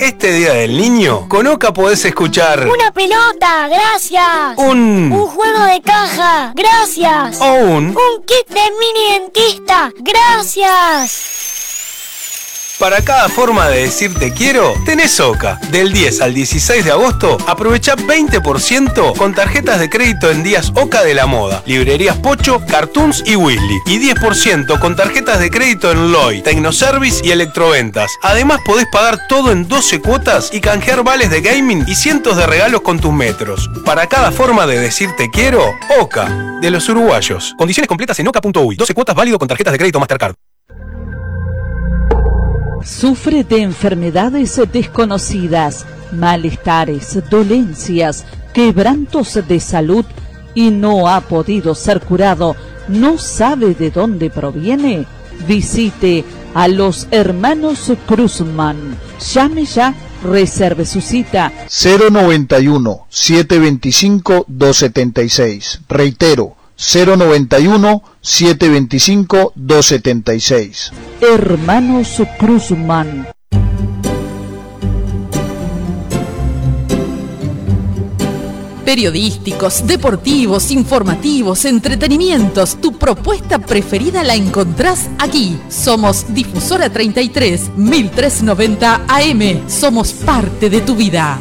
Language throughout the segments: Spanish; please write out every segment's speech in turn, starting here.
Este Día del Niño, con Oca podés escuchar una pelota, gracias. Un juego de caja, gracias. O un kit de mini dentista, gracias. Para cada forma de decir te quiero, tenés Oca. Del 10 al 16 de agosto, aprovecha 20% con tarjetas de crédito en días Oca de la Moda, librerías Pocho, Cartoons y Weasley. Y 10% con tarjetas de crédito en Loy, Tecnoservice y Electroventas. Además podés pagar todo en 12 cuotas y canjear vales de gaming y cientos de regalos con tus metros. Para cada forma de decir te quiero, Oca, de los uruguayos. Condiciones completas en oca.uy. 12 cuotas válido con tarjetas de crédito Mastercard. Sufre de enfermedades desconocidas, malestares, dolencias, quebrantos de salud y no ha podido ser curado, no sabe de dónde proviene. Visite a los hermanos Cruzman. Llame ya, reserve su cita. 091-725-276. Reitero, 091-725-276. Hermanos Cruzman. Periodísticos, deportivos, informativos, entretenimientos. Tu propuesta preferida la encontrás aquí. Somos Difusora 33, 1390 AM. Somos parte de tu vida.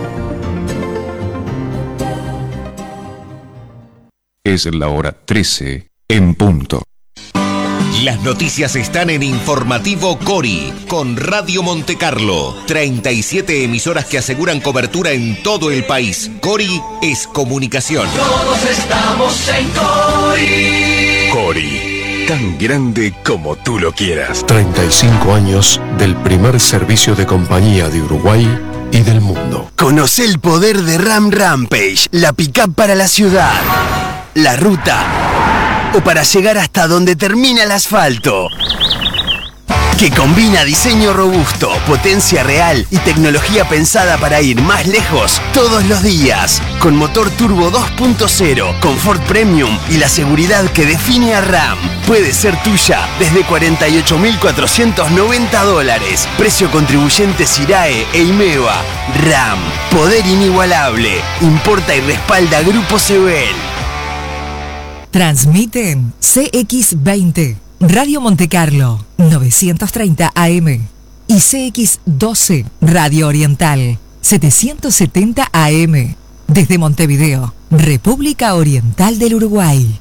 Es la hora 13 en punto. Las noticias están en Informativo Cori, con Radio Montecarlo. 37 emisoras que aseguran cobertura en todo el país. Cori es comunicación. Todos estamos en Cori. Cori, tan grande como tú lo quieras. 35 años del primer servicio de compañía de Uruguay y del mundo. Conoce el poder de Ram Rampage, la pick-up para la ciudad, la ruta o para llegar hasta donde termina el asfalto. Que combina diseño robusto, potencia real y tecnología pensada para ir más lejos todos los días. Con motor turbo 2.0, confort premium y la seguridad que define a Ram. Puede ser tuya desde $48.490. Precio contribuyente SIRAE e IMEVA. Ram, poder inigualable. Importa y respalda Grupo Sebel. Transmiten CX20, Radio Montecarlo, 930 AM y CX12, Radio Oriental, 770 AM, desde Montevideo, República Oriental del Uruguay.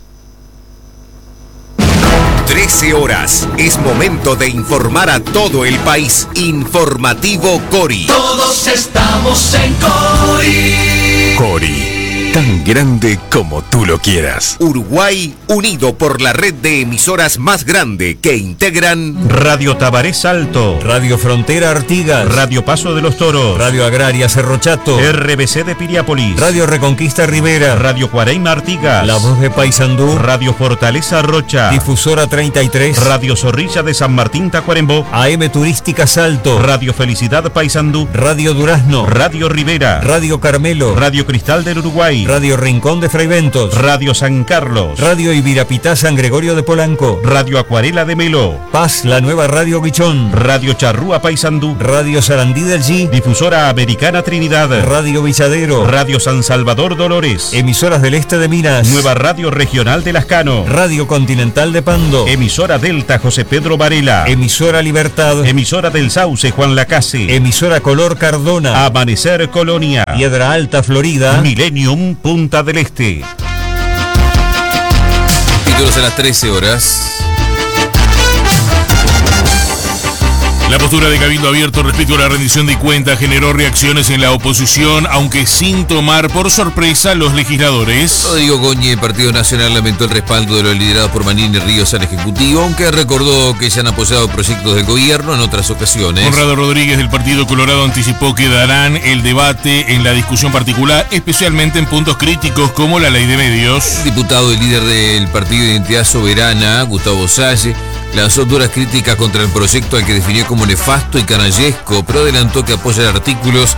13 horas. Es momento de informar a todo el país. Informativo Cori. Todos estamos en Cori. Cori, tan grande como tú lo quieras. Uruguay unido por la red de emisoras más grande que integran Radio Tabaré Salto, Radio Frontera Artigas, Radio Paso de los Toros, Radio Agraria Cerro Chato, RBC de Piriápolis, Radio Reconquista Rivera, Radio Cuareima Artigas, La Voz de Paysandú, Radio Fortaleza Rocha, Difusora 33, Radio Zorrilla de San Martín Tacuarembó, AM Turística Salto, Radio Felicidad Paysandú, Radio Durazno, Radio Rivera, Radio Carmelo, Radio Cristal del Uruguay, Radio Rincón de Fraiventos, Radio San Carlos, Radio Ibirapitá San Gregorio de Polanco, Radio Acuarela de Melo, Paz, la nueva Radio Guichón, Radio Charrúa Paysandú, Radio Sarandí del G, Difusora Americana Trinidad, Radio Villadero, Radio San Salvador Dolores, Emisoras del Este de Minas, Nueva Radio Regional de Lascano, Radio Continental de Pando, Emisora Delta José Pedro Varela, Emisora Libertad, Emisora del Sauce Juan Lacase, Emisora Color Cardona, Amanecer Colonia, Piedra Alta Florida, Millennium Punta del Este. Títulos a las 13 horas. La postura de Cabildo Abierto respecto a la rendición de cuentas generó reacciones en la oposición, aunque sin tomar por sorpresa los legisladores. Rodrigo Goñi, el Partido Nacional, lamentó el respaldo de los liderados por Manini Ríos al Ejecutivo, aunque recordó que se han apoyado proyectos del gobierno en otras ocasiones. Conrado Rodríguez del Partido Colorado anticipó que darán el debate en la discusión particular, especialmente en puntos críticos como la ley de medios. El diputado y líder del Partido de Identidad Soberana, Gustavo Salle, lanzó duras críticas contra el proyecto al que definió como nefasto y canallesco, pero adelantó que apoya artículos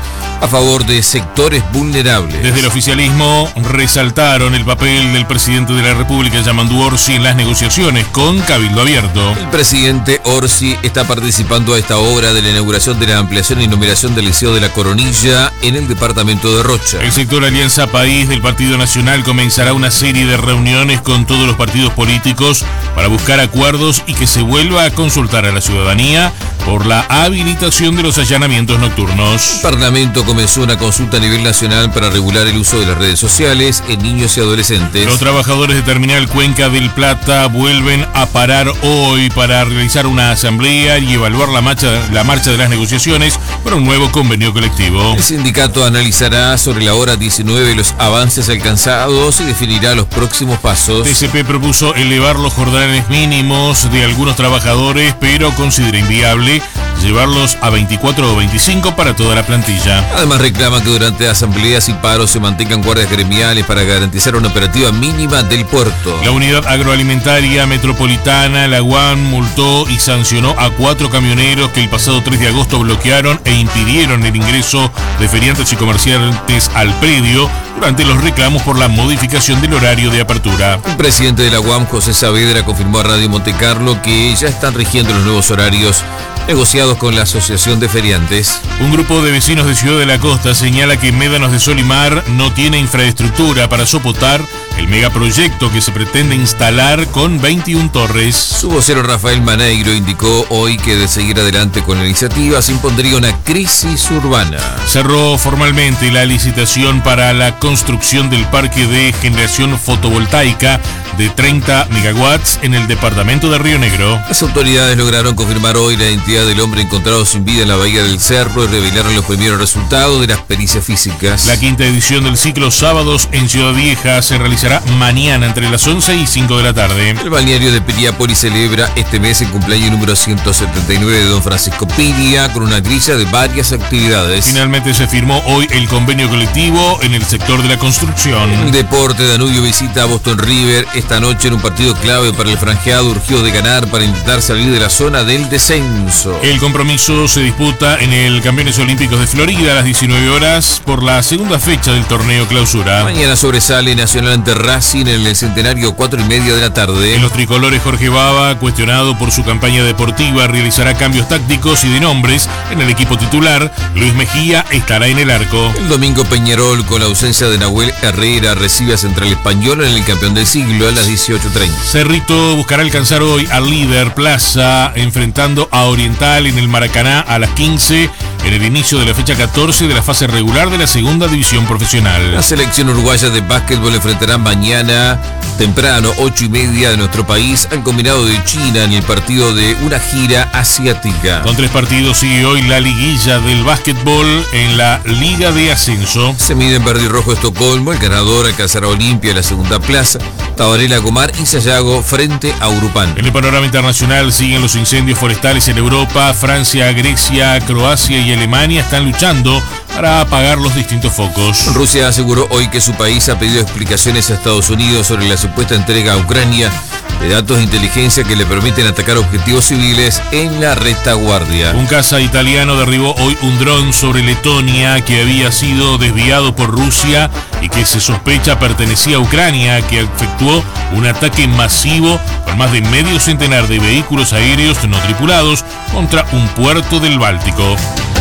a favor de sectores vulnerables. Desde el oficialismo resaltaron el papel del presidente de la República, Yamandu Orsi, en las negociaciones con Cabildo Abierto. El presidente Orsi está participando a esta hora de la inauguración de la ampliación y numeración del Liceo de la Coronilla en el departamento de Rocha. El sector Alianza País del Partido Nacional comenzará una serie de reuniones con todos los partidos políticos para buscar acuerdos y que se vuelva a consultar a la ciudadanía por la habilitación de los allanamientos nocturnos. El Parlamento comenzó una consulta a nivel nacional para regular el uso de las redes sociales en niños y adolescentes. Los trabajadores de Terminal Cuenca del Plata vuelven a parar hoy para realizar una asamblea y evaluar la marcha de las negociaciones para un nuevo convenio colectivo. El sindicato analizará sobre la hora 19 los avances alcanzados y definirá los próximos pasos. TCP propuso elevar los jornales mínimos de algunos trabajadores, pero considera inviable llevarlos a 24 o 25 para toda la plantilla. Además reclama que durante asambleas y paros se mantengan guardias gremiales para garantizar una operativa mínima del puerto. La Unidad Agroalimentaria Metropolitana, la UAM, multó y sancionó a 4 camioneros que el pasado 3 de agosto bloquearon e impidieron el ingreso de feriantes y comerciantes al predio durante los reclamos por la modificación del horario de apertura. El presidente de la UAM, José Saavedra, confirmó a Radio Montecarlo que ya están rigiendo los nuevos horarios negociados con la Asociación de Feriantes. Un grupo de vecinos de Ciudad de la Costa señala que Médanos de Sol y Mar no tiene infraestructura para soportar el megaproyecto que se pretende instalar con 21 torres. Su vocero Rafael Maneiro indicó hoy que de seguir adelante con la iniciativa se impondría una crisis urbana. Cerró formalmente la licitación para la construcción del parque de generación fotovoltaica de 30 megawatts en el departamento de Río Negro. Las autoridades lograron confirmar hoy la identidad del hombre encontrado sin vida en la Bahía del Cerro y revelaron los primeros resultados de las pericias físicas. La quinta edición del ciclo Sábados en Ciudad Vieja se realizará mañana entre las 11 y 5 de la tarde. El balneario de Piriápolis celebra este mes el cumpleaños número 179 de don Francisco Piria con una grilla de varias actividades. Finalmente se firmó hoy el convenio colectivo en el sector de la construcción. El Deporte Danubio visita a Boston River esta noche en un partido clave para el franjeado urgido de ganar para intentar salir de la zona del descenso. El compromiso se disputa en el Campeones Olímpicos de Florida a las 19 horas por la segunda fecha del torneo clausura. Mañana sobresale Nacional ante Racing en el centenario 4:30 de la tarde. En los tricolores, Jorge Baba, cuestionado por su campaña deportiva, realizará cambios tácticos y de nombres en el equipo titular. Luis Mejía estará en el arco. El domingo Peñarol, con la ausencia de Nahuel Herrera, recibe a Central Español en el campeón del siglo a las 18:30. Cerrito buscará alcanzar hoy al líder Plaza, enfrentando a Oriental en el Maracaná a las 15 en el inicio de la fecha 14 de la fase regular de la segunda división profesional. La selección uruguaya de básquetbol enfrentará mañana temprano, 8:30 de nuestro país, al combinado de China en el partido de una gira asiática. Con 3 partidos sigue hoy la liguilla del básquetbol en la Liga de Ascenso. Se miden Verde y Rojo Estocolmo, el ganador alcanzará Olimpia en la segunda plaza, Tabarela Gomar y Sayago frente a Urupán. En el panorama internacional siguen los incendios forestales en Europa. Francia, Grecia, Croacia y Alemania están luchando para apagar los distintos focos. Rusia aseguró hoy que su país ha pedido explicaciones a Estados Unidos sobre la supuesta entrega a Ucrania de datos de inteligencia que le permiten atacar objetivos civiles en la retaguardia. Un caza italiano derribó hoy un dron sobre Letonia que había sido desviado por Rusia y que se sospecha pertenecía a Ucrania, que efectuó un ataque masivo con más de medio centenar de vehículos aéreos no tripulados contra un puerto del Báltico.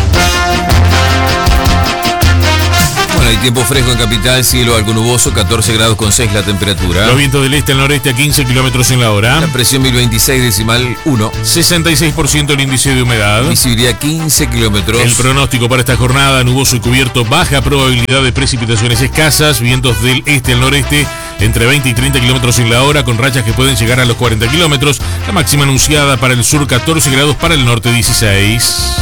Bueno, hay tiempo fresco en capital, cielo algo nuboso, 14 grados con 6 la temperatura. Los vientos del este al noreste a 15 kilómetros en la hora. La presión 1026,1. 66% el índice de humedad. Visibilidad 15 kilómetros. El pronóstico para esta jornada, nuboso y cubierto, baja probabilidad de precipitaciones escasas, vientos del este al noreste entre 20 y 30 kilómetros en la hora, con rachas que pueden llegar a los 40 kilómetros. La máxima anunciada para el sur 14 grados, para el norte 16.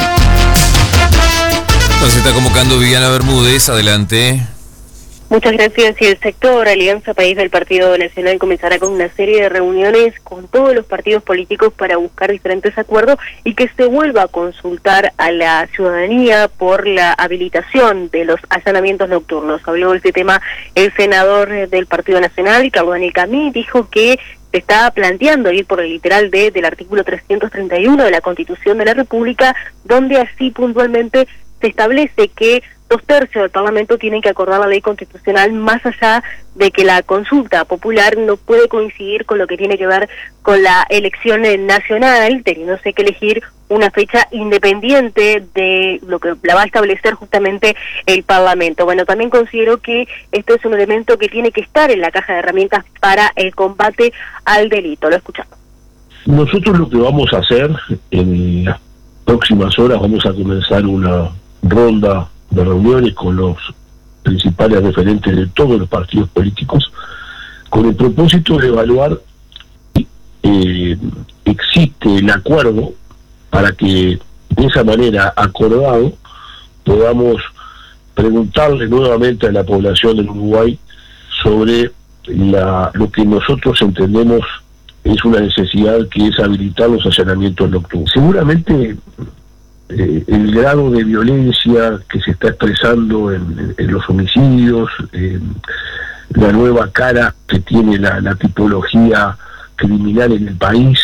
Se está convocando Viviana Bermúdez, adelante. Muchas gracias. Y el sector Alianza País del Partido Nacional comenzará con una serie de reuniones con todos los partidos políticos para buscar diferentes acuerdos y que se vuelva a consultar a la ciudadanía por la habilitación de los allanamientos nocturnos. Habló de este tema el senador del Partido Nacional, Carlos Daniel Camí, dijo que se está planteando ir por el literal del artículo 331 de la Constitución de la República, donde así puntualmente se establece que 2/3 del Parlamento tienen que acordar la ley constitucional, más allá de que la consulta popular no puede coincidir con lo que tiene que ver con la elección nacional, teniéndose que elegir una fecha independiente de lo que la va a establecer justamente el Parlamento. Bueno, también considero que esto es un elemento que tiene que estar en la caja de herramientas para el combate al delito. Lo escuchamos. Nosotros lo que vamos a hacer en las próximas horas, vamos a comenzar una ronda de reuniones con los principales referentes de todos los partidos políticos, con el propósito de evaluar si existe el acuerdo para que de esa manera, acordado, podamos preguntarle nuevamente a la población del Uruguay sobre lo que nosotros entendemos es una necesidad, que es habilitar los allanamientos nocturnos. Seguramente el grado de violencia que se está expresando en los homicidios, la nueva cara que tiene la tipología criminal en el país,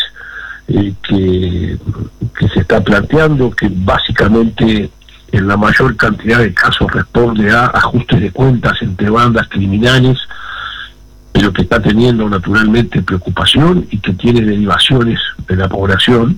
que se está planteando, que básicamente en la mayor cantidad de casos responde a ajustes de cuentas entre bandas criminales, pero que está teniendo naturalmente preocupación y que tiene derivaciones de la población.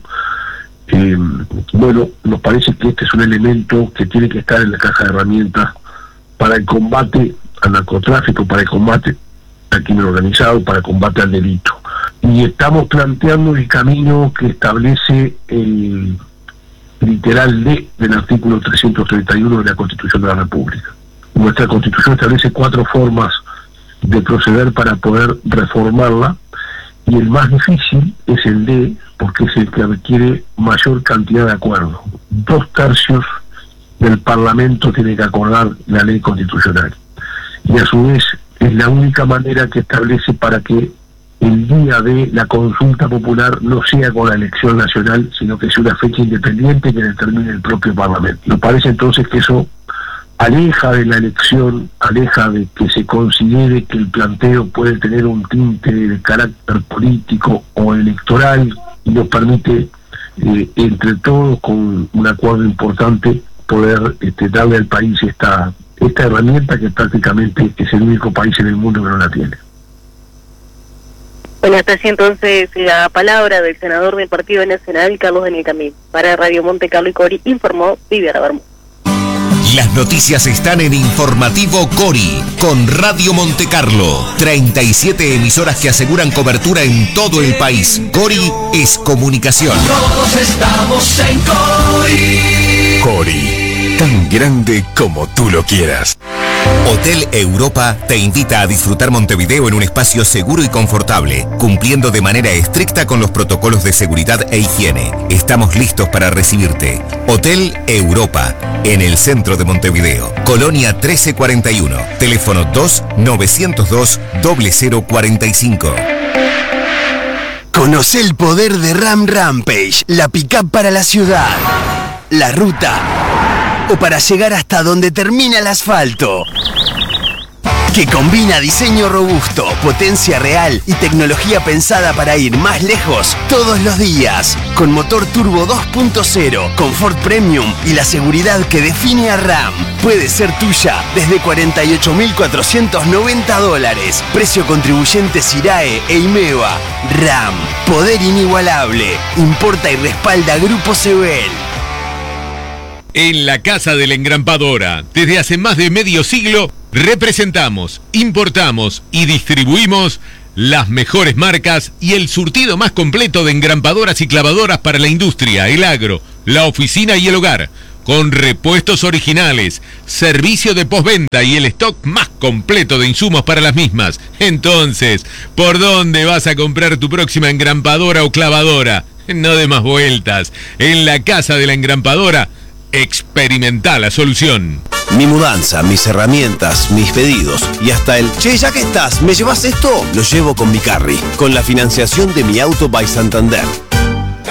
Bueno, nos parece que este es un elemento que tiene que estar en la caja de herramientas para el combate al narcotráfico, para el combate al crimen organizado, para el combate al delito. Y estamos planteando el camino que establece el literal D del artículo 331 de la Constitución de la República. Nuestra Constitución establece 4 formas de proceder para poder reformarla, y el más difícil es el D, porque es el que requiere mayor cantidad de acuerdos. 2/3 del Parlamento tiene que acordar la ley constitucional, y a su vez es la única manera que establece para que el día de la consulta popular no sea con la elección nacional, sino que sea una fecha independiente que determine el propio Parlamento. Nos parece entonces que eso aleja de la elección, aleja de que se considere que el planteo puede tener un tinte de carácter político o electoral, y nos permite, entre todos, con un acuerdo importante, poder darle al país esta herramienta que prácticamente es el único país en el mundo que no la tiene. Bueno, hasta así entonces la palabra del senador del Partido Nacional, Carlos Daniel Camil. Para Radio Monte Carlo y Cori, informó Viviana Bermúdez. Las noticias están en Informativo Cori, con Radio Monte Carlo. 37 emisoras que aseguran cobertura en todo el país. Cori es comunicación. Todos estamos en Cori. Cori, tan grande como tú lo quieras. Hotel Europa te invita a disfrutar Montevideo en un espacio seguro y confortable, cumpliendo de manera estricta con los protocolos de seguridad e higiene. Estamos listos para recibirte. Hotel Europa, en el centro de Montevideo, Colonia 1341, teléfono 2-902-0045. Conoce el poder de Ram Rampage, la pick-up para la ciudad, la ruta o para llegar hasta donde termina el asfalto. Que combina diseño robusto, potencia real y tecnología pensada para ir más lejos todos los días. Con motor turbo 2.0, confort premium y la seguridad que define a Ram. Puede ser tuya desde $48.490. Precio contribuyente SIRAE e IMEVA. Ram, poder inigualable. Importa y respalda Grupo Sebel. En la Casa de la Engrampadora, desde hace más de medio siglo, representamos, importamos y distribuimos las mejores marcas y el surtido más completo de engrampadoras y clavadoras para la industria, el agro, la oficina y el hogar, con repuestos originales, servicio de postventa y el stock más completo de insumos para las mismas. Entonces, ¿por dónde vas a comprar tu próxima engrampadora o clavadora? No de más vueltas. En la Casa de la Engrampadora, experimenta la solución. Mi mudanza, mis herramientas, mis pedidos y hasta el "che, ya que estás, ¿me llevas esto?" lo llevo con mi Carry, con la financiación de Mi Auto by Santander.